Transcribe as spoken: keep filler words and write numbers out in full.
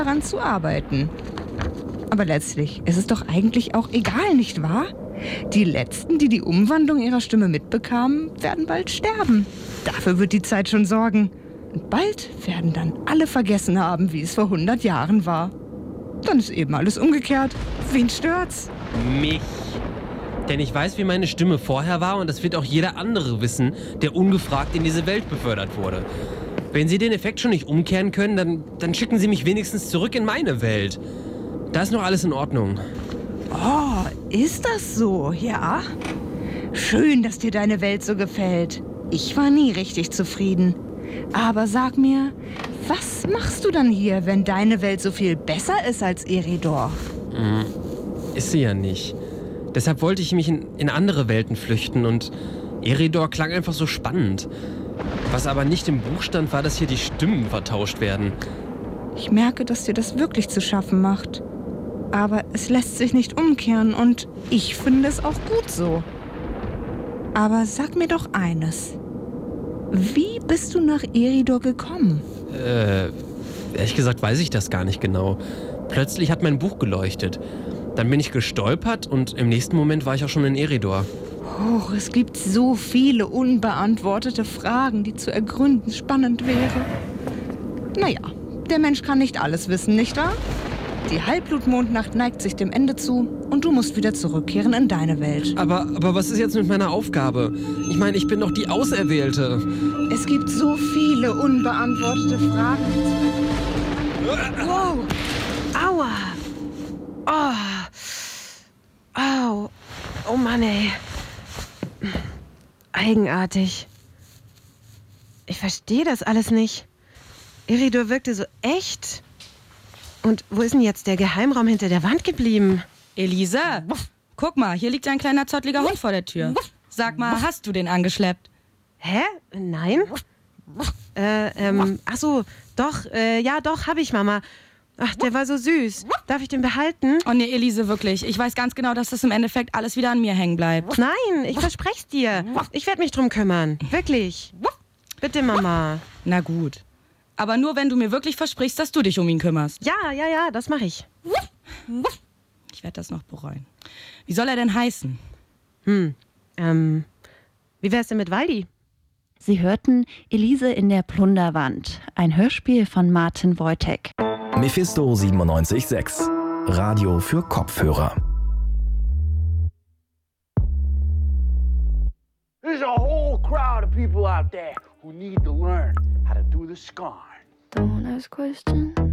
daran zu arbeiten. Aber letztlich ist es doch eigentlich auch egal, nicht wahr? Die Letzten, die die Umwandlung ihrer Stimme mitbekamen, werden bald sterben. Dafür wird die Zeit schon sorgen. Und bald werden dann alle vergessen haben, wie es vor hundert Jahren war. Dann ist eben alles umgekehrt. Wen stört's? Mich. Denn ich weiß, wie meine Stimme vorher war und das wird auch jeder andere wissen, der ungefragt in diese Welt befördert wurde. Wenn Sie den Effekt schon nicht umkehren können, dann, dann schicken Sie mich wenigstens zurück in meine Welt. Da ist noch alles in Ordnung. Oh, ist das so, ja? Schön, dass dir deine Welt so gefällt. Ich war nie richtig zufrieden. Aber sag mir, was machst du dann hier, wenn deine Welt so viel besser ist als Eredor? Mhm. Ist sie ja nicht. Deshalb wollte ich mich in, in andere Welten flüchten und Eredor klang einfach so spannend. Was aber nicht im Buch stand, war, dass hier die Stimmen vertauscht werden. Ich merke, dass dir das wirklich zu schaffen macht. Aber es lässt sich nicht umkehren und ich finde es auch gut so. Aber sag mir doch eines. Wie bist du nach Eredor gekommen? Äh, ehrlich gesagt weiß ich das gar nicht genau. Plötzlich hat mein Buch geleuchtet. Dann bin ich gestolpert und im nächsten Moment war ich auch schon in Eredor. Oh, es gibt so viele unbeantwortete Fragen, die zu ergründen spannend wäre. Naja, der Mensch kann nicht alles wissen, nicht wahr? Die Halbblutmondnacht neigt sich dem Ende zu und du musst wieder zurückkehren in deine Welt. Aber, aber was ist jetzt mit meiner Aufgabe? Ich meine, ich bin doch die Auserwählte. Es gibt so viele unbeantwortete Fragen. Wow! Aua! Oh! Au! Oh Mann, ey. Eigenartig. Ich verstehe das alles nicht. Eredor wirkte so echt. Und wo ist denn jetzt der Geheimraum hinter der Wand geblieben? Elisa, guck mal, hier liegt ein kleiner zottliger Hund vor der Tür. Sag mal, hast du den angeschleppt? Hä? Nein? Äh, ähm, ach so, doch, äh, ja, doch, hab ich, Mama. Ach, der war so süß. Darf ich den behalten? Oh nee, Elise, wirklich. Ich weiß ganz genau, dass das im Endeffekt alles wieder an mir hängen bleibt. Nein, ich verspreche's dir. Ich werde mich drum kümmern. Wirklich. Bitte, Mama. Na gut. Aber nur, wenn du mir wirklich versprichst, dass du dich um ihn kümmerst. Ja, ja, ja, das mache ich. Ich werde das noch bereuen. Wie soll er denn heißen? Hm, ähm, wie wär's denn mit Waldi? Sie hörten Elise in der Plunderwand, ein Hörspiel von Martin Wojtek. Mephisto siebenundneunzig Komma sechs. Radio für Kopfhörer. There's a whole crowd of people out there who need to learn how to do the scarn. Don't ask questions.